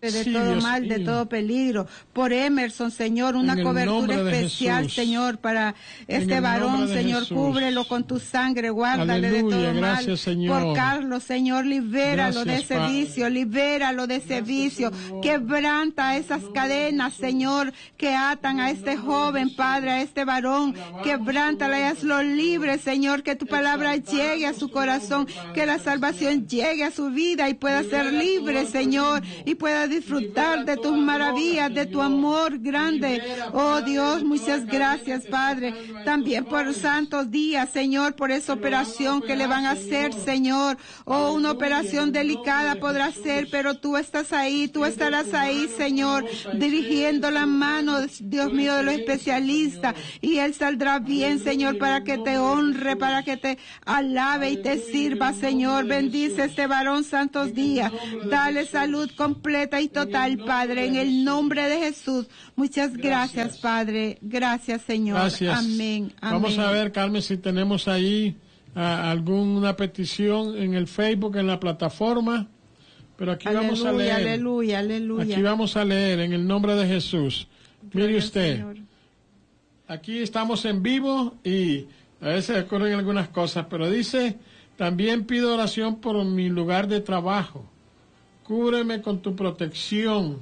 de todo mal, de todo peligro. Por Emerson, Señor, una cobertura especial, Señor, para este varón, Señor, cúbrelo con tu sangre, guárdale de todo mal. Señor. Por Carlos, Señor, libéralo de ese vicio, libéralo de ese vicio. Quebranta esas cadenas, Señor, que atan a este joven, Padre, a este varón. Quebrántala y hazlo libre, Señor, que tu palabra llegue a su corazón, que la salvación llegue a su vida y pueda ser libre, Señor, y pueda disfrutar de tus maravillas, de tu amor grande. Oh Dios, muchas gracias, Padre. También por santos días, Señor, por esa operación que le van a hacer, Señor. Oh, una operación delicada podrá ser, pero tú estás ahí, tú estarás ahí, Señor, dirigiendo la mano, Dios mío, de los especialistas, y él saldrá bien, Señor, para que te honre, para que te alabe y te sirva, Señor. Bendice este varón santos días. Dale salud completa y total, Padre, en el nombre de Jesús. Muchas gracias, Padre. Gracias, Señor. Gracias. Amén. Amén. Vamos a ver, Carmen, si tenemos ahí alguna petición en el Facebook, en la plataforma. Pero aquí vamos a leer. Aleluya, aleluya. Aquí vamos a leer en el nombre de Jesús. Mire usted. Señor. Aquí estamos en vivo y a veces ocurren algunas cosas, pero dice, también pido oración por mi lugar de trabajo. Cúbreme con tu protección.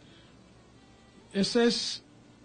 Esa es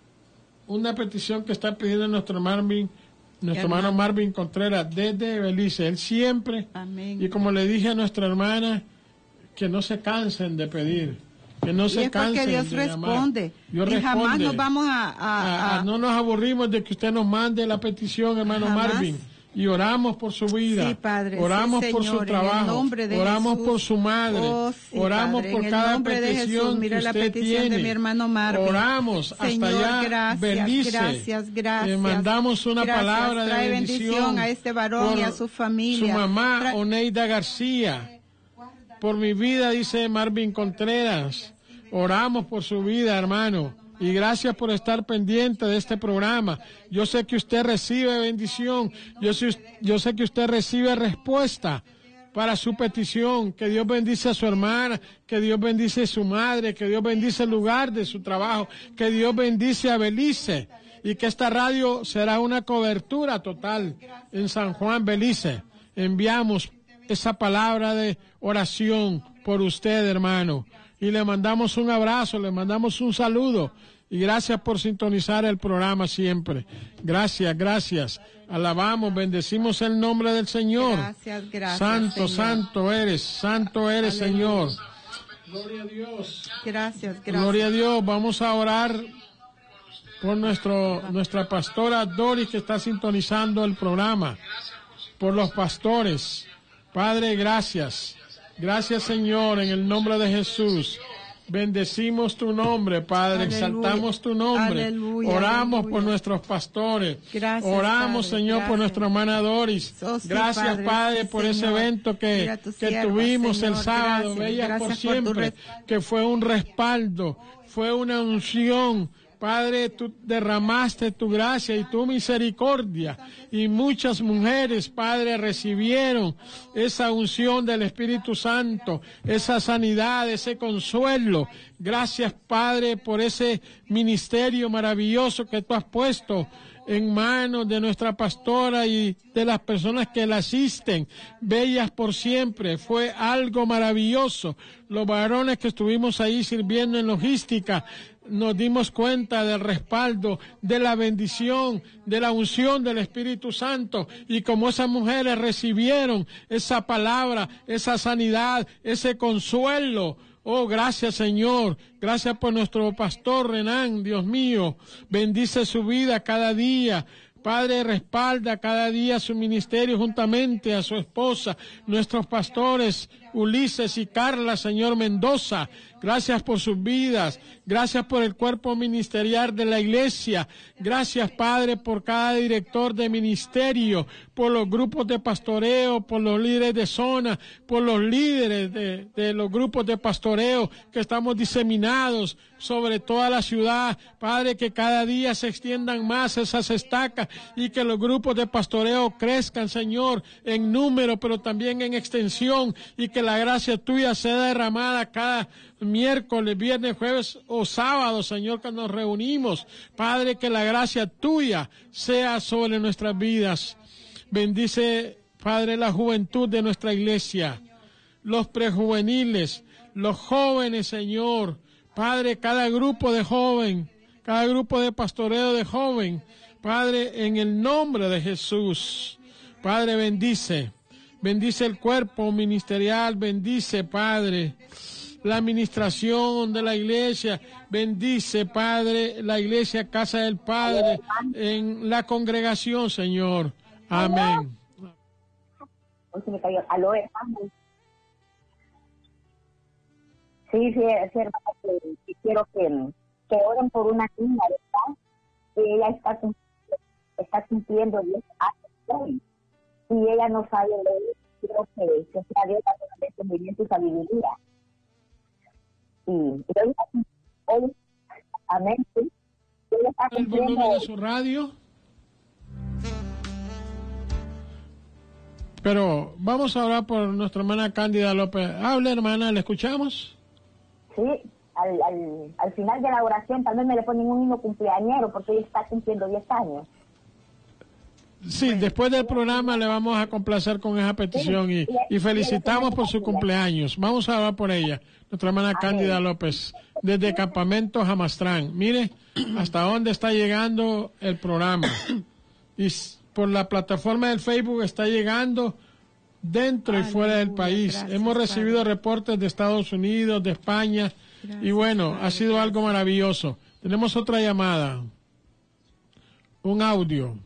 una petición que está pidiendo nuestro hermano Marvin Contreras desde Belice. Él siempre, amén, y como le dije a nuestra hermana, que no se cansen de pedir, que no se cansen porque Dios de responde. Dios y responde. Jamás nos vamos no nos aburrimos de que usted nos mande la petición, hermano jamás. Marvin. Y oramos por su vida, sí, Padre, oramos sí, por Señor, su trabajo, oramos Jesús. por su madre, Sí, oramos Padre, por cada petición mira que la usted petición tiene. de mi hermano Marvin. Oramos Señor, hasta allá, gracias, Belice. Gracias. Mandamos una palabra trae de bendición a este varón y a su familia. Su mamá, Oneida García. Por mi vida, dice Marvin Contreras. Oramos por su vida, hermano. Y gracias por estar pendiente de este programa. Yo sé que usted recibe bendición. Yo sé que usted recibe respuesta para su petición. Que Dios bendice a su hermana, que Dios bendice a su madre, que Dios bendice el lugar de su trabajo, que Dios bendice a Belice. Y que esta radio será una cobertura total en San Juan, Belice. Enviamos esa palabra de oración por usted, hermano. Y le mandamos un abrazo, le mandamos un saludo. Y gracias por sintonizar el programa siempre. Gracias. Alabamos, bendecimos el nombre del Señor. Gracias, Santo, Señor. santo eres, Aleluya. Señor. Gloria a Dios. Gracias. Gloria a Dios. Vamos a orar por nuestra pastora Doris, que está sintonizando el programa. Por los pastores. Padre, gracias. Gracias, Señor, en el nombre de Jesús. Bendecimos tu nombre, Padre. Aleluya. Exaltamos tu nombre. Aleluya, Oramos aleluya. por nuestros pastores. Gracias, Oramos, Padre, Señor, gracias. por nuestra hermana Doris. Sí, Gracias, Padre, sí, por Señor. ese evento que Sierva, tuvimos Señor. el sábado. Gracias, Bellas por gracias por siempre. Que fue un respaldo, fue una unción. Padre, tú derramaste tu gracia y tu misericordia, y muchas mujeres, Padre, recibieron esa unción del Espíritu Santo, esa sanidad, ese consuelo. Gracias, Padre, por ese ministerio maravilloso que tú has puesto en manos de nuestra pastora y de las personas que la asisten. Bellas por siempre, fue algo maravilloso. Los varones que estuvimos ahí sirviendo en logística, nos dimos cuenta del respaldo, de la bendición, de la unción del Espíritu Santo, y como esas mujeres recibieron esa palabra, esa sanidad, ese consuelo. Oh, gracias, Señor. Gracias por nuestro pastor Renan, Dios mío. Bendice su vida cada día. Padre, respalda cada día su ministerio juntamente a su esposa, nuestros pastores Ulises y Carla, Señor Mendoza. Gracias por sus vidas. Gracias por el cuerpo ministerial de la iglesia. Gracias, Padre, por cada director de ministerio, por los grupos de pastoreo, por los líderes de zona, por los líderes de los grupos de pastoreo que estamos diseminados sobre toda la ciudad. Padre, que cada día se extiendan más esas estacas y que los grupos de pastoreo crezcan, Señor, en número, pero también en extensión, y que la gracia tuya sea derramada cada miércoles, viernes, jueves o sábado, Señor, que nos reunimos. Padre, que la gracia tuya sea sobre nuestras vidas. Bendice, Padre, la juventud de nuestra iglesia, los prejuveniles, los jóvenes, Señor. Padre, cada grupo de joven, cada grupo de pastoreo de joven, Padre, en el nombre de Jesús. Padre, bendice el cuerpo ministerial, bendice, Padre, la administración de la iglesia, bendice, Padre, la iglesia, casa del Padre, en la congregación, Señor. Amén. Aló, hermano. Sí, hermano, que quiero que oren por una niña, ¿verdad? Que ella está cumpliendo 10 años hoy, y ella no sabe leer. Quiero que sea Dios dando entendimiento y sabiduría. Y hoy, amén, sí. Ella está ¿El volumen de su radio? Pero vamos a orar por nuestra hermana Cándida López. Hable, hermana, ¿le escuchamos? Sí, al final de la oración también me le ponen un himno cumpleañero porque ella está cumpliendo 10 años. Sí, después del programa le vamos a complacer con esa petición y felicitamos por su cumpleaños. Vamos a orar por ella, nuestra hermana Cándida López, desde Campamento Jamastrán. Mire hasta dónde está llegando el programa. Y por la plataforma del Facebook está llegando dentro y fuera del país. Gracias, hemos recibido Padre. reportes de Estados Unidos, de España, y bueno, Padre, ha sido algo maravilloso. Tenemos otra llamada, un audio.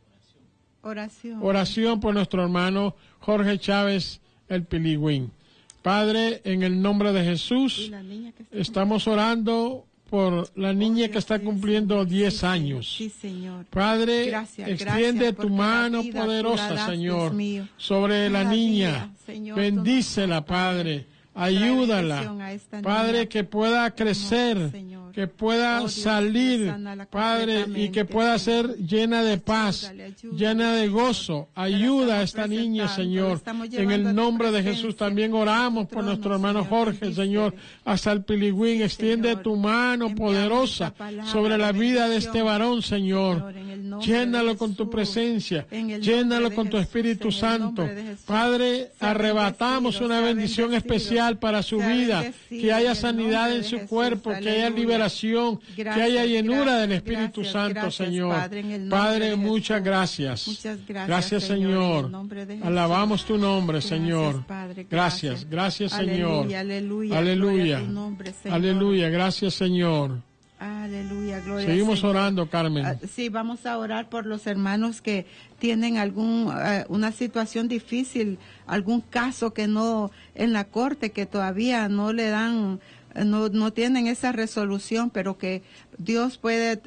Oración por nuestro hermano Jorge Chávez, el Piligüín. Padre, en el nombre de Jesús, estamos orando por la niña que está cumpliendo 10 años. Sí, Señor. Padre, Gracias, extiende porque tu mano la vida poderosa, tú la das, Señor, Dios mío. sobre la Cada niña. día, Señor, tú Bendícela, nos das, Padre. Trae Ayúdala, bendición a esta Padre, niña. que pueda crecer, Señor. que pueda Oh, Dios, salir, sánala Padre, y que completamente, pueda Señor. ser llena de paz, Ayúdale, llena de Señor. gozo. La Ayuda a estamos esta niña, presentando, Señor. la estamos En llevando a el tu nombre de presencia, Jesús también oramos a tu por nuestro trono, hermano Señor. Jorge, Bendícele. Señor, hasta el Piligüín. Sí, Extiende Señor. tu mano Enviamos poderosa esta palabra sobre la de vida de bendición, este varón, Señor. Señor, en el nombre Llénalo de con tu Jesús, presencia, en el llénalo nombre de con tu Jesús, Espíritu en el Santo. nombre de Jesús. Padre, Sea arrebatamos bendecido, una sea bendición bendecido, especial para su sea vida, bendecido, que haya en el sanidad nombre en de su Jesús. cuerpo, que haya Aleluya. liberación, que Gracias, haya llenura gracias, del Espíritu gracias, Santo, gracias, Señor. Padre, en el nombre Padre, de muchas Jesús. gracias. Muchas Gracias, en Señor. el nombre de Jesús. Alabamos tu nombre, Gracias, Señor. Padre, Gracias, gracias, Señor. Aleluya, aleluya. Aleluya. Gloria a tu nombre, Señor. Aleluya, gracias, Señor. Aleluya, gloria Seguimos Señor. orando, Carmen. Sí, vamos a orar por los hermanos que tienen una situación difícil, algún caso que no en la corte, que todavía no le dan, no tienen esa resolución, pero que Dios puede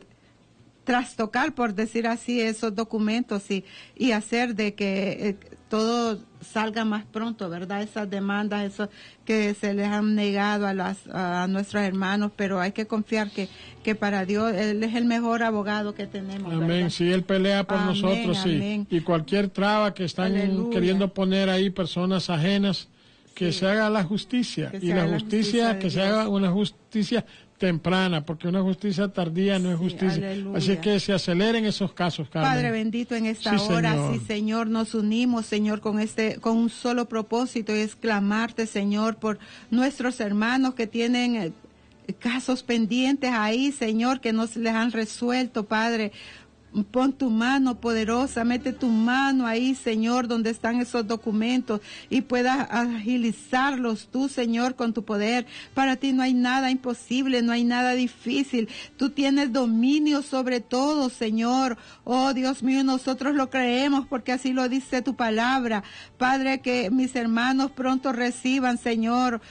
trastocar, por decir así, esos documentos y hacer de que todo salga más pronto, ¿verdad? Esas demandas, eso que se les han negado a nuestros hermanos, pero hay que confiar que para Dios Él es el mejor abogado que tenemos. Amén. ¿verdad? Sí, Él pelea por Amén, nosotros, sí. amén. Y cualquier traba que están Aleluya. queriendo poner ahí personas ajenas, que Sí. se haga la justicia. Que Y se la haga la justicia, justicia de que se Dios. haga una justicia temprana, porque una justicia tardía no es Sí, justicia. aleluya. Así que se aceleren esos casos, Carmen. Padre bendito, en esta Sí, hora, Señor. sí, Señor, nos unimos, Señor, con un solo propósito, y es clamarte, Señor, por nuestros hermanos que tienen casos pendientes ahí, Señor, que no se les han resuelto, Padre. Pon tu mano poderosa, mete tu mano ahí, Señor, donde están esos documentos, y puedas agilizarlos tú, Señor, con tu poder. Para ti no hay nada imposible, no hay nada difícil. Tú tienes dominio sobre todo, Señor. Oh, Dios mío, nosotros lo creemos porque así lo dice tu palabra. Padre, que mis hermanos pronto reciban, Señor,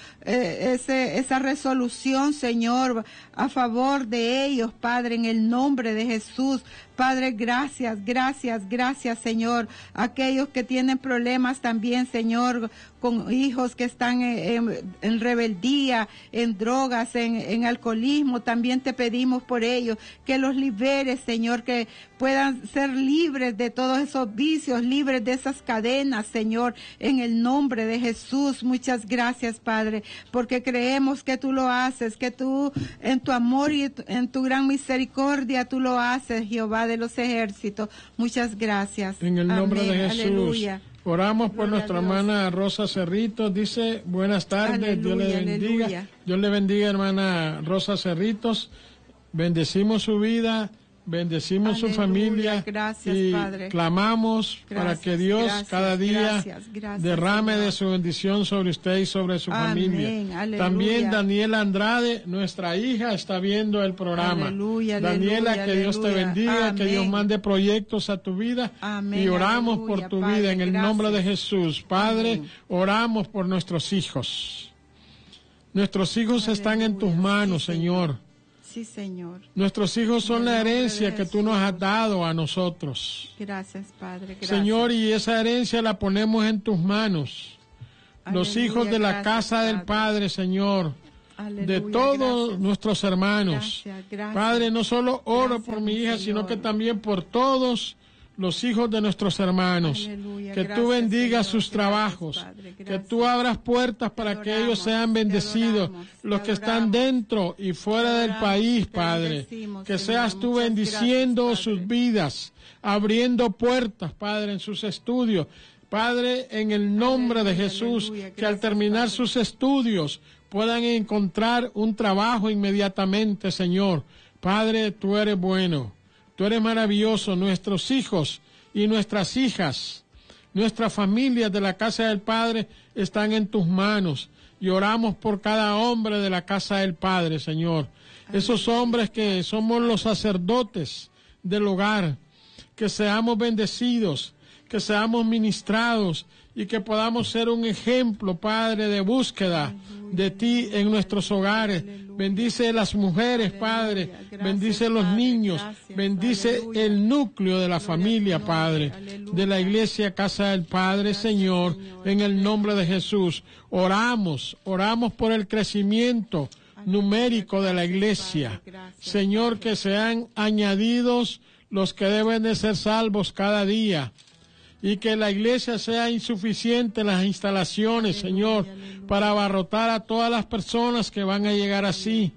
esa resolución, Señor, a favor de ellos, Padre, en el nombre de Jesús. Padre, gracias, Señor. Aquellos que tienen problemas también, Señor, con hijos que están en rebeldía, en drogas, en alcoholismo. También te pedimos por ellos que los liberes, Señor, que puedan ser libres de todos esos vicios, libres de esas cadenas, Señor, en el nombre de Jesús. Muchas gracias, Padre, porque creemos que tú lo haces, que tú en tu amor y en tu gran misericordia tú lo haces, Jehová de los ejércitos. Muchas gracias. En el nombre de Jesús. Aleluya. Oramos por nuestra hermana Rosa Cerritos. Dice, buenas tardes, aleluya, Dios le bendiga. Aleluya. Dios le bendiga, hermana Rosa Cerritos. Bendecimos su vida, bendecimos aleluya, su familia. Gracias, y Padre. Clamamos para que Dios cada día derrame Señor de su bendición sobre usted y sobre su familia. Aleluya. También Daniela Andrade, nuestra hija, está viendo el programa. Aleluya, Daniela, aleluya, que Dios te bendiga, amén, que Dios mande proyectos a tu vida. Amén, y oramos aleluya, por tu Padre, vida en el gracias. nombre de Jesús. Padre, amén. Oramos por nuestros hijos. Nuestros hijos aleluya, están en tus manos, sí, Señor. Sí, Señor. Nuestros hijos son la herencia que tú nos has dado a nosotros. Gracias, Padre. Gracias. Señor, y esa herencia la ponemos en tus manos. Aleluya, los hijos de la casa del Padre, Señor. Aleluya, de todos gracias. Nuestros hermanos. Gracias. Padre, no solo oro gracias, por mi hija, Señor, sino que también por todos los hijos de nuestros hermanos. Aleluya, que tú bendigas Señor, sus trabajos, Padre, que tú abras puertas para que ellos sean bendecidos, los que están dentro y fuera del país, Padre. Que seas tú bendiciendo sus vidas, abriendo puertas, Padre, en sus estudios. Padre, en el nombre de Jesús, que al terminar sus estudios puedan encontrar un trabajo inmediatamente, Señor. Padre, tú eres bueno. Tú eres maravilloso. Nuestros hijos y nuestras hijas, nuestras familias de la casa del Padre están en tus manos. Y oramos por cada hombre de la casa del Padre, Señor. Esos hombres que somos los sacerdotes del hogar, que seamos bendecidos, que seamos ministrados y que podamos ser un ejemplo, Padre, de búsqueda de ti en nuestros hogares. Bendice las mujeres, Padre. Bendice los niños. Bendice el núcleo de la familia, Padre, de la iglesia Casa del Padre, Señor, en el nombre de Jesús. Oramos por el crecimiento numérico de la iglesia. Señor, que sean añadidos los que deben de ser salvos cada día. Y que la iglesia sea insuficiente en las instalaciones, Señor, para abarrotar a todas las personas que van a llegar así.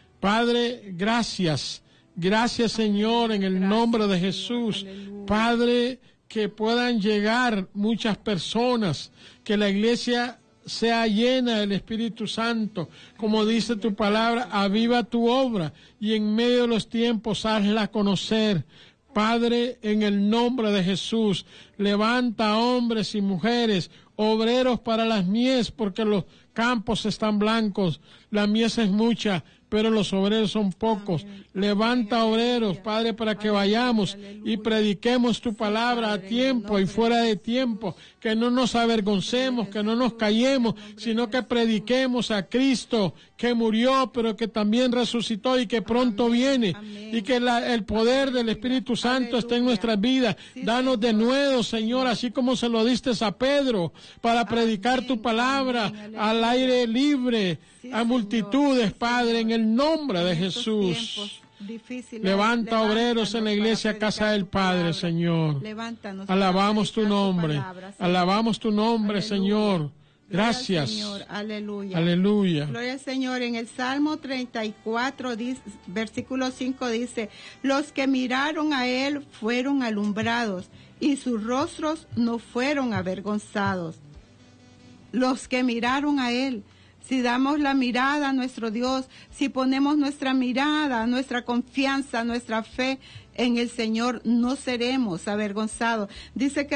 Padre, gracias. Gracias, Señor, en el nombre de Jesús. Padre, que puedan llegar muchas personas, que la iglesia sea llena del Espíritu Santo. Como dice tu palabra, aviva tu obra y en medio de los tiempos hazla conocer. Padre, en el nombre de Jesús, levanta hombres y mujeres, obreros para las mies, porque los campos están blancos, la mies es mucha, pero los obreros son pocos. Levanta obreros, Padre, para que vayamos y prediquemos tu palabra a tiempo y fuera de tiempo, que no nos avergoncemos, que no nos callemos, sino que prediquemos a Cristo, que murió, pero que también resucitó y que pronto viene, y que el poder del Espíritu Santo esté en nuestras vidas. Danos de nuevo, Señor, así como se lo diste a Pedro, para predicar tu palabra al aire libre, a multitudes, Padre, en el nombre de Jesús. Levanta obreros en la iglesia Casa del Padre, Señor. Alabamos tu nombre. Alabamos tu nombre, Señor. Gracias. Señor. Aleluya. Aleluya. Gloria al Señor. En el Salmo 34, versículo 5 dice, los que miraron a él fueron alumbrados y sus rostros no fueron avergonzados. Los que miraron a él. Si damos la mirada a nuestro Dios, si ponemos nuestra mirada, nuestra confianza, nuestra fe en el Señor, no seremos avergonzados. Dice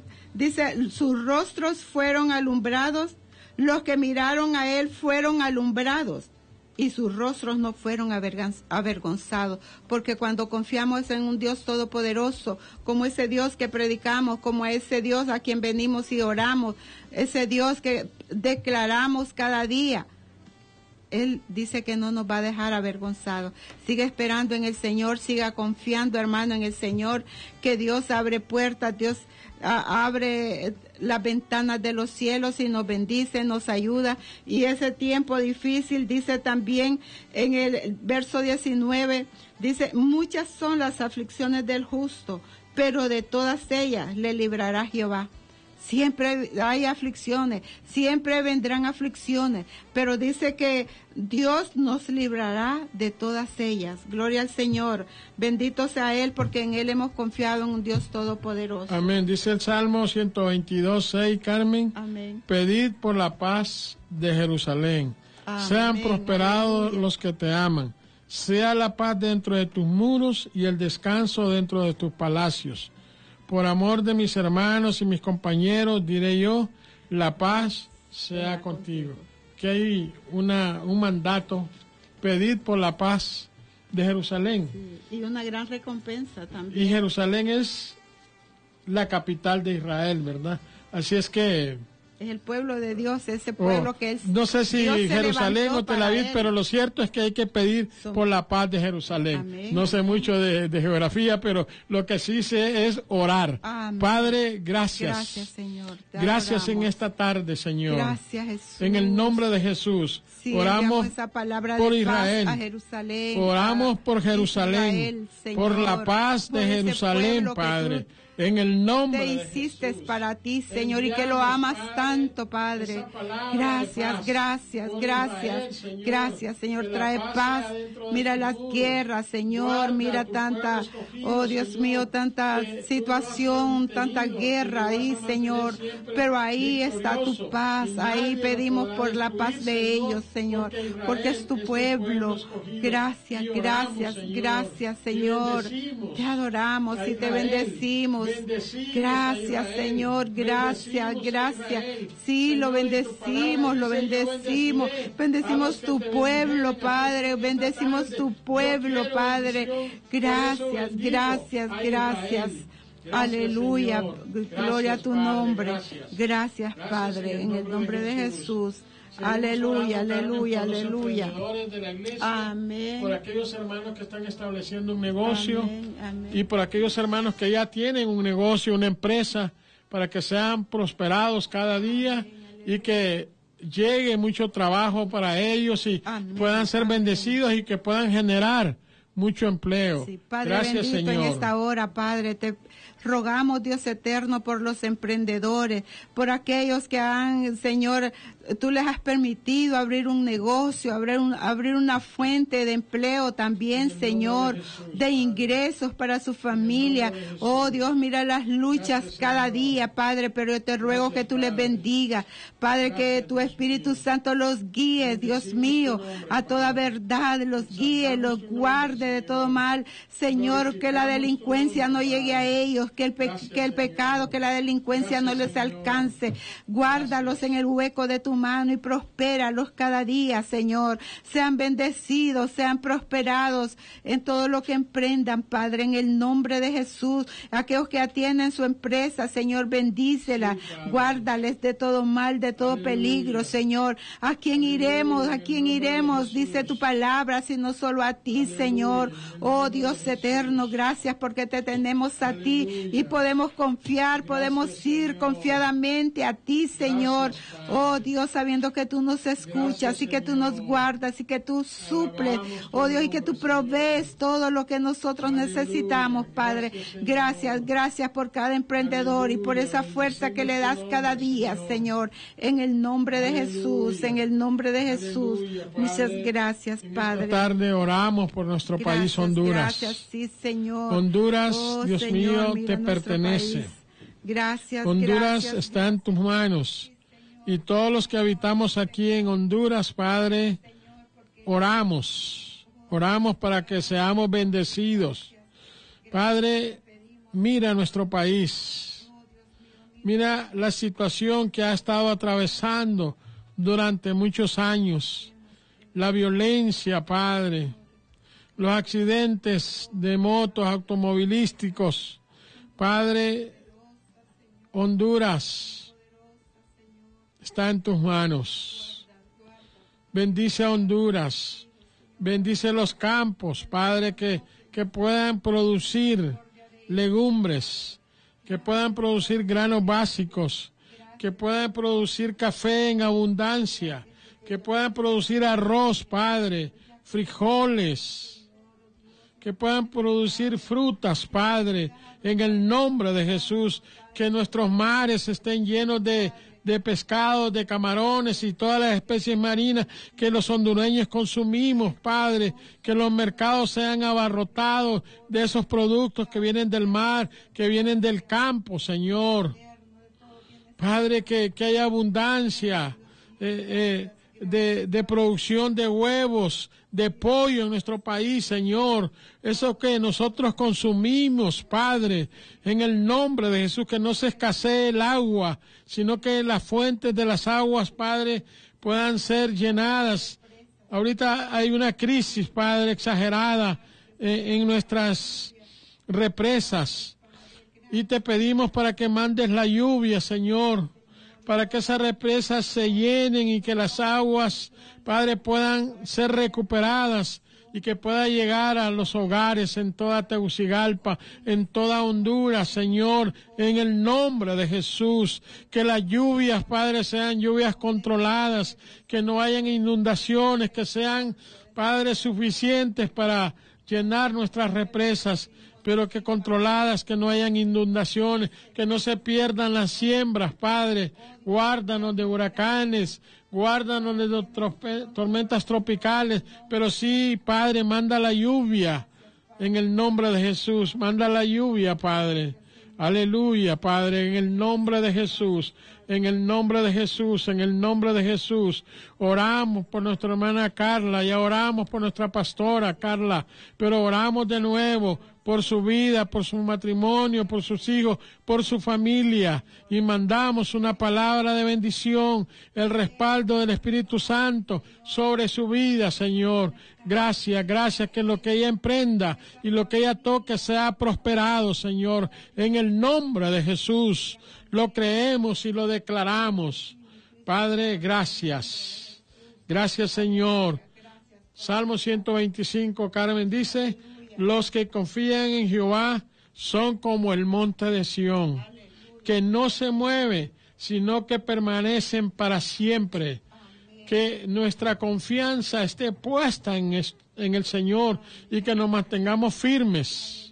sus rostros fueron alumbrados, los que miraron a él fueron alumbrados y sus rostros no fueron avergonzados, porque cuando confiamos en un Dios todopoderoso, como ese Dios que predicamos, como ese Dios a quien venimos y oramos, ese Dios que declaramos cada día, Él dice que no nos va a dejar avergonzados. Siga esperando en el Señor, siga confiando, hermano, en el Señor, que Dios abre puertas, Dios abre las ventanas de los cielos y nos bendice, nos ayuda. Y ese tiempo difícil, dice también en el verso 19, dice, muchas son las aflicciones del justo, pero de todas ellas le librará Jehová. Siempre hay aflicciones, siempre vendrán aflicciones, pero dice que Dios nos librará de todas ellas. Gloria al Señor, bendito sea Él, porque en Él hemos confiado en un Dios todopoderoso. Amén. Dice el Salmo 122:6, Carmen. Amén. Pedid por la paz de Jerusalén. Amén. Sean prosperados Aleluya. los que te aman. Sea la paz dentro de tus muros y el descanso dentro de tus palacios. Por amor de mis hermanos y mis compañeros, diré yo, la paz sea contigo. Que hay un mandato, pedid por la paz de Jerusalén. Sí, y una gran recompensa también. Y Jerusalén es la capital de Israel, ¿verdad? Así es que... Es el pueblo de Dios, ese pueblo que es... No sé si Dios se Jerusalén levantó o Tel para Aviv, él. pero lo cierto es que hay que pedir por la paz de Jerusalén. Amén. No sé mucho de geografía, pero lo que sí sé es orar. Amén. Padre, gracias. Gracias, Señor. Te Gracias en adoramos. esta tarde, Señor. Gracias, Jesús. En el nombre de Jesús. Sí, oramos enviamos esa palabra por de Israel. paz a Jerusalén. Oramos por Jerusalén, Israel, Señor, por la paz por de ese Jerusalén, pueblo que Padre. tú En el nombre te de hiciste Jesús. para ti, Señor, y que lo Enviamos, amas Padre, tanto, Padre. esa palabra Gracias, de paz gracias, por gracias. Israel, Señor. Gracias, Señor. Que la Trae paz paz. sea dentro de Mira tus las muros. guerras, Señor. Guarda Mira tu tanta, pueblo escogido, oh Dios Señor. mío, tanta Que tú situación, lo has tanta mantenido, guerra que tú lo ahí, vas a Señor. mantener siempre Pero ahí está tu victorioso, paz. y Ahí nadie lo pedimos podrá por la destruir, paz de Señor, ellos, Señor. Israel Porque es tu tu pueblo. escogido. Gracias, Y oramos, gracias, Señor, gracias, y Señor. bendecimos Te adoramos a y te Israel. bendecimos. Bendecimos a Gracias, Israel. Señor, gracias, Bendecimos a gracias. Israel. Sí, lo Señor, y tu bendecimos, palabra lo dice, yo bendecimos. bendeciré a los Bendecimos que tu te pueblo, bendijeren. Padre. Así que esta Bendecimos tarde tu yo pueblo, quiero Padre. bendición, Gracias, por eso bendigo gracias, a gracias. Israel. Gracias, Aleluya. Señor. Gloria a Gracias, tu Padre, nombre. gracias. Gracias, Gracias, Padre, en el nombre de Jesús. Seguimos Aleluya, orando, Carmen, aleluya, por los aleluya. emprendedores de la iglesia, Amén. por aquellos hermanos que están estableciendo un negocio Amén, amén. y por aquellos hermanos que ya tienen un negocio, una empresa, para que sean prosperados cada día y que llegue mucho trabajo para ellos y Amén, puedan ser amén. bendecidos y que puedan generar mucho empleo. Sí, Padre Gracias, bendito, Señor. en esta hora, Padre, te rogamos, Dios eterno, por los emprendedores, por aquellos que han, Señor, tú les has permitido abrir un negocio, abrir una fuente de empleo también, Señor, de ingresos para su familia. Oh Dios, mira las luchas cada día, Padre, pero yo te ruego que tú les bendigas, Padre, que tu Espíritu Santo los guíe, Dios mío, a toda verdad, los guíe, los guarde de todo mal, Señor, que la delincuencia no llegue a ellos, que el pecado, que la delincuencia no les alcance. Guárdalos en el hueco de tu mano y prospéralos cada día, Señor. Sean bendecidos, sean prosperados en todo lo que emprendan, Padre, en el nombre de Jesús. Aquellos que atienden su empresa, Señor, bendícela. Guárdales de todo mal, de todo peligro, Señor. ¿A quién iremos? ¿A quién iremos? Dice tu palabra, sino solo a ti, Señor. Oh Dios eterno, gracias porque te tenemos a ti y podemos confiar, podemos ir confiadamente a ti, Señor. Oh Dios, sabiendo que tú nos escuchas y que tú nos guardas y que tú suples, oh Dios, y que tú provees todo lo que nosotros necesitamos, Padre. Gracias, gracias por cada emprendedor y por esa fuerza que le das cada día, Señor. En el nombre de Jesús, en el nombre de Jesús. Muchas gracias, Padre. Esta tarde oramos por nuestro país, Honduras. Gracias, sí, Señor. Honduras, Oh, Dios Señor, mío, mira te nuestro pertenece. país. Gracias, Honduras gracias. está en tus manos. Y todos los que habitamos aquí en Honduras, Padre, oramos para que seamos bendecidos. Padre, mira nuestro país. Mira la situación que ha estado atravesando durante muchos años. La violencia, Padre. Los accidentes de motos automovilísticos. Padre, Honduras está en tus manos. bendice a Honduras, bendice los campos, Padre, que puedan producir legumbres, que puedan producir granos básicos, que puedan producir café en abundancia, que puedan producir arroz, Padre, frijoles, que puedan producir frutas, Padre, en el nombre de Jesús, que nuestros mares estén llenos de pescados, de camarones y todas las especies marinas que los hondureños consumimos, Padre, que los mercados sean abarrotados de esos productos que vienen del mar, que vienen del campo, Señor. Padre, que haya abundancia de producción de huevos, de pollo en nuestro país, Señor. Eso que nosotros consumimos, Padre, en el nombre de Jesús, que no se escasee el agua, sino que las fuentes de las aguas, Padre, puedan ser llenadas. Ahorita hay una crisis, Padre, exagerada en nuestras represas. Y te pedimos para que mandes la lluvia, Señor, para que esas represas se llenen y que las aguas, Padre, puedan ser recuperadas y que pueda llegar a los hogares en toda Tegucigalpa, en toda Honduras, Señor, en el nombre de Jesús. Que las lluvias, Padre, sean lluvias controladas, que no hayan inundaciones, que sean, Padre, suficientes para llenar nuestras represas, pero que controladas, que no hayan inundaciones, que no se pierdan las siembras, Padre. Guárdanos de huracanes, guárdanos de tormentas tropicales, pero sí, Padre, manda la lluvia en el nombre de Jesús, manda la lluvia, Padre. Aleluya, Padre, en el nombre de Jesús, en el nombre de Jesús, en el nombre de Jesús. Oramos por nuestra hermana Carla, ya oramos por nuestra pastora Carla, pero oramos de nuevo por su vida, por su matrimonio, por sus hijos, por su familia, y mandamos una palabra de bendición, el respaldo del Espíritu Santo sobre su vida, Señor. Gracias, gracias, que lo que ella emprenda y lo que ella toque sea prosperado, Señor, en el nombre de Jesús. Lo creemos y lo declaramos. Padre, gracias. Gracias, Señor. Salmo 125, Carmen dice: los que confían en Jehová son como el monte de Sión, que no se mueve, sino que permanecen para siempre. Que nuestra confianza esté puesta en el Señor y que nos mantengamos firmes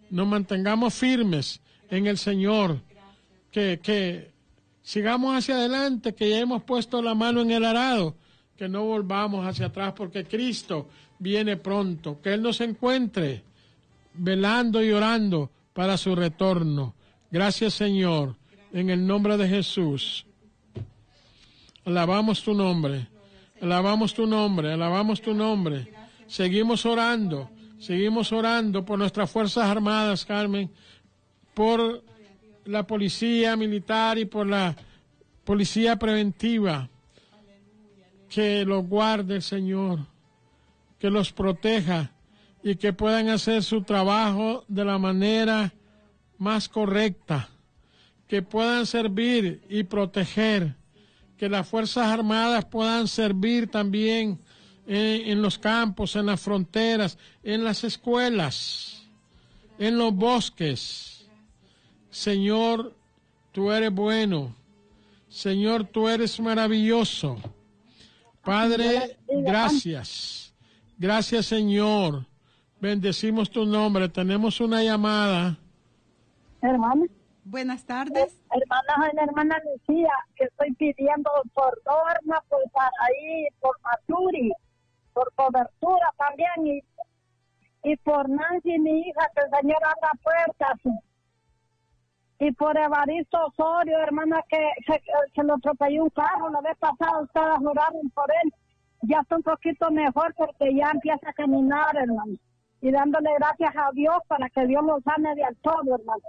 en el Señor. Que sigamos hacia adelante, que ya hemos puesto la mano en el arado, que no volvamos hacia atrás, porque Cristo viene pronto, que Él nos encuentre velando y orando para su retorno. Gracias, Señor, en el nombre de Jesús. Alabamos tu nombre, alabamos tu nombre, alabamos tu nombre. Seguimos orando por nuestras Fuerzas Armadas, Carmen, por la policía militar y por la policía preventiva. Que los guarde el Señor, que los proteja y que puedan hacer su trabajo de la manera más correcta, que puedan servir y proteger, que las Fuerzas Armadas puedan servir también en los campos, en las fronteras, en las escuelas, en los bosques. Señor, tú eres bueno. Señor, tú eres maravilloso. Padre, gracias. Gracias, Señor. Bendecimos tu nombre. Tenemos una llamada. Hermana. Buenas tardes. Hermana, soy la hermana Lucía, que estoy pidiendo por Norma, por Saraí, por Maturi, por cobertura también, y por Nancy, mi hija, que el Señor abra puertas. Y por Evaristo Osorio, hermana, que se lo atropelló un carro la vez pasada, ustedes oraron por él. Ya está un poquito mejor porque ya empieza a caminar, hermano. Y dándole gracias a Dios para que Dios lo sane de todo, hermano.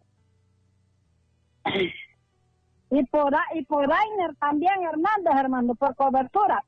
Y por Ainer también, Hernández, hermano, por cobertura.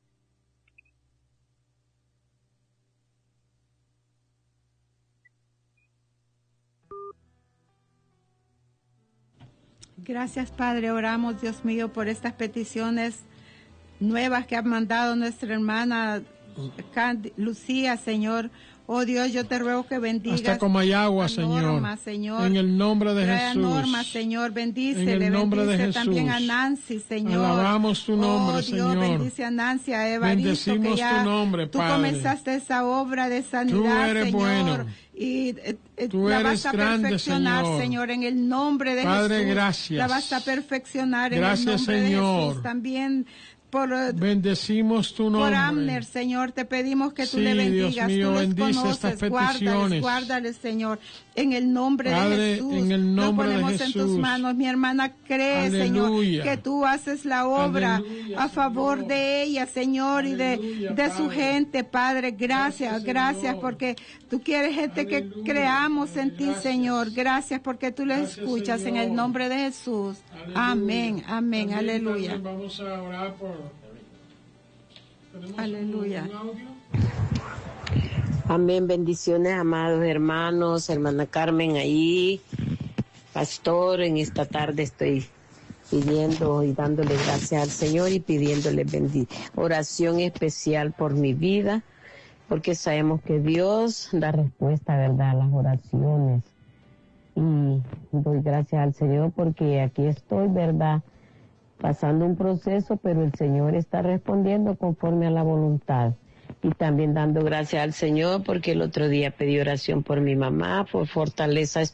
Gracias, Padre. Oramos, Dios mío, por estas peticiones nuevas que ha mandado nuestra hermana Lucía, Señor. Oh Dios, yo te ruego que bendigas hasta como hay agua, Norma, Señor. En el nombre de Trae Jesús. A Norma, Señor, bendícele, en el nombre de Jesús. También a Nancy, Señor. Alabamos tu nombre, oh, Dios, Señor. Bendice a Nancy, a Evaristo, Bendecimos que ya tu nombre, tú Padre. comenzaste esa obra de sanidad, Tú eres Señor. bueno. Y Tú la eres vas a grande, perfeccionar, Señor. En el nombre de Padre, Jesús. gracias. La vas a perfeccionar Gracias, en el nombre Señor. de Jesús. También bendecimos tu nombre. Por Amner, Señor, te pedimos que tú Sí, le bendigas. Dios mío, tú les bendice conoces, estas peticiones. guárdales, Señor, en el nombre Padre, de Jesús. en el nombre Lo ponemos de Jesús. en tus manos. Mi hermana cree, Aleluya. Señor, que tú haces la obra Aleluya, a favor Señor. de ella, Señor, Aleluya, y de su Padre. gente, Padre. Gracias, Señor. porque tú quieres gente Aleluya, que creamos en ti, gracias. Señor. Gracias porque tú le Gracias, escuchas Señor. en el nombre de Jesús. Aleluya. Amén, amén, También, aleluya. también vamos a orar por... ¿Tenemos Aleluya. un audio? Amén, bendiciones, amados hermanos, hermana Carmen ahí, pastor, en esta tarde estoy pidiendo y dándole gracias al Señor y pidiéndole oración especial por mi vida, porque sabemos que Dios da respuesta, ¿verdad?, a las oraciones. Y doy gracias al Señor porque aquí estoy, ¿verdad?, pasando un proceso, pero el Señor está respondiendo conforme a la voluntad. Y también dando gracias al Señor porque el otro día pedí oración por mi mamá, por fortaleza